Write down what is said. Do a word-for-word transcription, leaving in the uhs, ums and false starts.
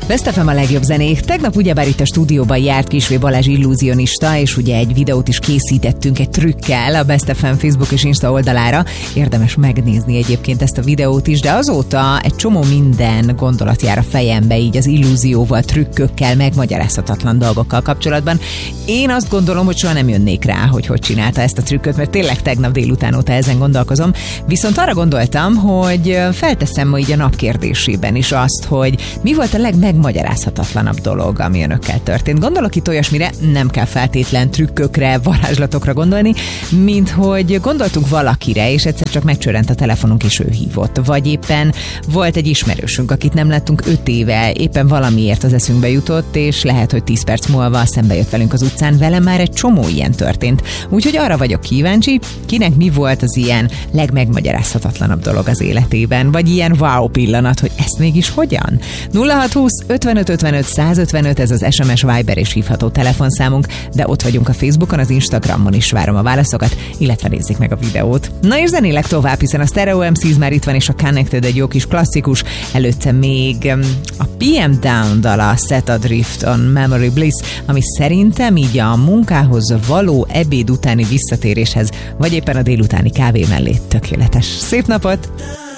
Best ef em a legjobb zenék. Tegnap ugyebár itt a stúdióban járt Kisvé Balázs illúzionista, és ugye egy videót is készítettünk egy trükkel a Best ef em Facebook és Insta oldalára. Érdemes megnézni egyébként ezt a videót is, de azóta egy csomó minden gondolat jár a fejembe, így az illúzióval, trükkökkel, megmagyarázhatatlan dolgokkal kapcsolatban. Én azt gondolom, hogy soha nem jönnék rá, hogy hogy csinálta ezt a trükköt, mert tényleg tegnap délután óta ezen gondolkozom. Viszont arra gondoltam, hogy felteszem ma így a nap kérdésében is azt, hogy mi volt a legmegmagyarázhatatlanabb dolog, ami önökkel történt. Gondolok itt olyasmire, nem kell feltétlen trükkökre, varázslatokra gondolni, mint hogy gondoltunk valakire, és egyszer csak megcsörrent a telefonunk, és ő hívott. Vagy éppen volt egy ismerősünk, akit nem láttunk öt éve, éppen valamiért az eszünkbe jutott, és lehet, hogy tíz perc múlva szembe jött velünk az utcán, velem már egy csomó ilyen történt. Úgyhogy arra vagyok kíváncsi, kinek mi volt az ilyen legmegmagyarázhatatlanabb dolog az életében, vagy ilyen wow pillanat, hogy ezt mégis hogyan? nulla hat húsz ötvenöt ötvenöt százötvenöt, ez az es em es, Viber és hívható telefonszámunk, de ott vagyunk a Facebookon, az Instagramon is várom a válaszokat, illetve nézzék meg a videót. Na és zenélek tovább, hiszen a Stereo em cé már itt van, és a Connected egy jó kis klasszikus, előtte még a pé em Down dala, Set Adrift on Memory Bliss, ami szerintem így a munkához való ebéd utáni visszatéréshez, vagy éppen a délutáni kávé mellé tökéletes. Szép napot!